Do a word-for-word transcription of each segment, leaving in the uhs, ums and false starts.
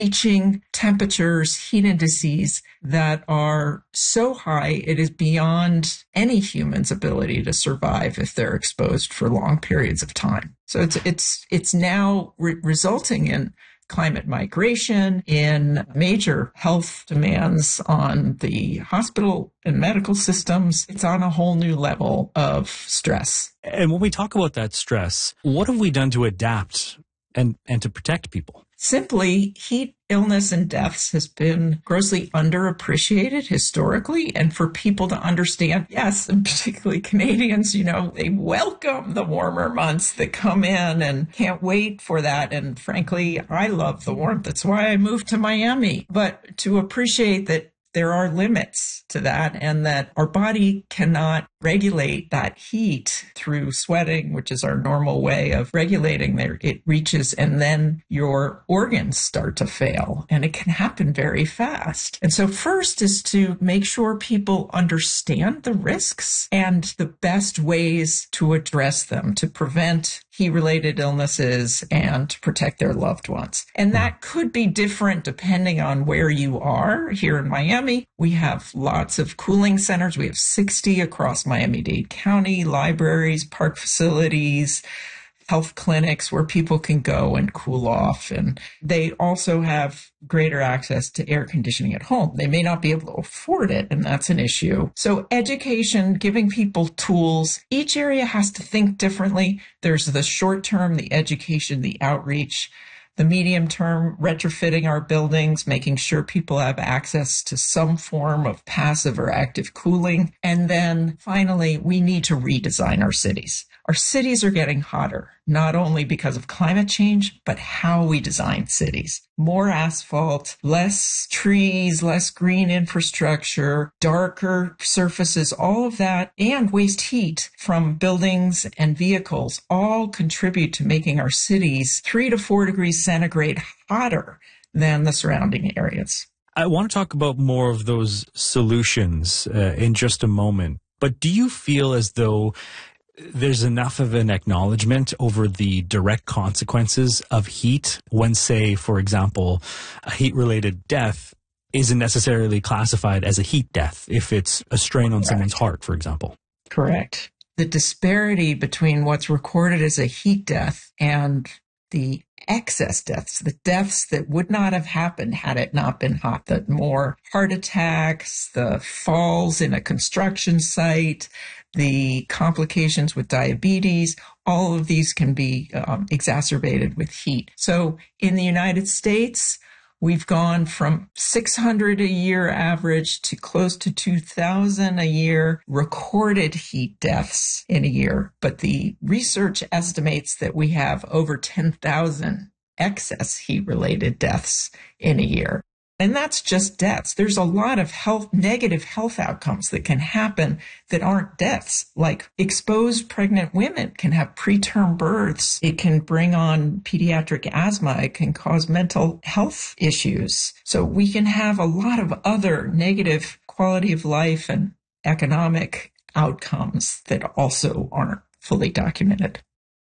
reaching temperatures, heat indices that are so high it is beyond any human's ability to survive if they're exposed for long periods of time. So it's it's it's now re- resulting in climate migration, in major health demands on the hospital and medical systems. It's on a whole new level of stress. And when we talk about that stress, what have we done to adapt and, and to protect people? Simply, heat illness and deaths has been grossly underappreciated historically. And for people to understand, yes, and particularly Canadians, you know, they welcome the warmer months that come in and can't wait for that. And frankly, I love the warmth. That's why I moved to Miami. But to appreciate that there are limits to that and that our body cannot regulate that heat through sweating, which is our normal way of regulating there. It reaches and then your organs start to fail and it can happen very fast. And so first is to make sure people understand the risks and the best ways to address them, to prevent heat-related illnesses and to protect their loved ones. And that could be different depending on where you are. Here in Miami, we have lots of cooling centers. We have sixty across Miami-Dade County, libraries, park facilities, health clinics where people can go and cool off. And they also have greater access to air conditioning at home. They may not be able to afford it, and that's an issue. So education, giving people tools. Each area has to think differently. There's the short term, the education, the outreach. The medium term, retrofitting our buildings, making sure people have access to some form of passive or active cooling. And then finally, we need to redesign our cities. Our cities are getting hotter, not only because of climate change, but how we design cities. More asphalt, less trees, less green infrastructure, darker surfaces, all of that, and waste heat from buildings and vehicles all contribute to making our cities three to four degrees centigrade hotter than the surrounding areas. I want to talk about more of those solutions uh, in just a moment, but do you feel as though there's enough of an acknowledgement over the direct consequences of heat when, say, for example, a heat-related death isn't necessarily classified as a heat death if it's a strain on Correct. someone's heart, for example? Correct. The disparity between what's recorded as a heat death and the excess deaths, the deaths that would not have happened had it not been hot, the more heart attacks, the falls in a construction site, the complications with diabetes, all of these can be um, exacerbated with heat. So in the United States, we've gone from six hundred a year average to close to two thousand a year recorded heat deaths in a year. But the research estimates that we have over ten thousand excess heat-related deaths in a year. And that's just deaths. There's a lot of health, negative health outcomes that can happen that aren't deaths. Like exposed pregnant women can have preterm births. It can bring on pediatric asthma. It can cause mental health issues. So we can have a lot of other negative quality of life and economic outcomes that also aren't fully documented.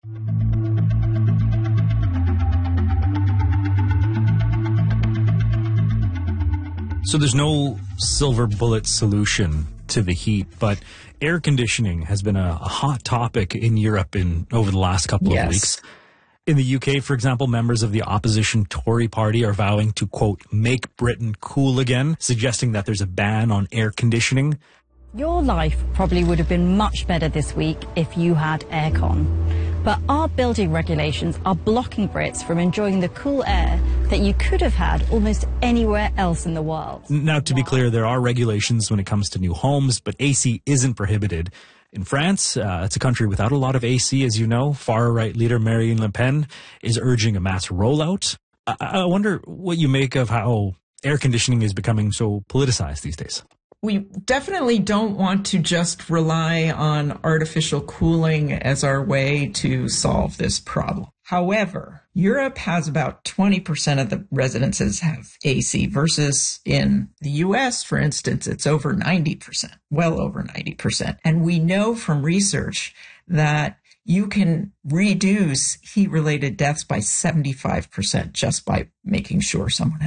So there's no silver bullet solution to the heat, but air conditioning has been a, a hot topic in Europe in over the last couple Yes. of weeks. In the U K, for example, members of the opposition Tory party are vowing to, quote, make Britain cool again, suggesting that there's a ban on air conditioning. Your life probably would have been much better this week if you had aircon. But our building regulations are blocking Brits from enjoying the cool air that you could have had almost anywhere else in the world. Now, to be clear, there are regulations when it comes to new homes, but A C isn't prohibited. In France, uh, it's a country without a lot of A C, as you know. Far-right leader Marine Le Pen is urging a mass rollout. I, I wonder what you make of how air conditioning is becoming so politicized these days. We definitely don't want to just rely on artificial cooling as our way to solve this problem. However, Europe has about twenty percent of the residences have A C versus in the U S, for instance, it's over ninety percent, well over ninety percent. And we know from research that you can reduce heat-related deaths by seventy-five percent just by making sure someone has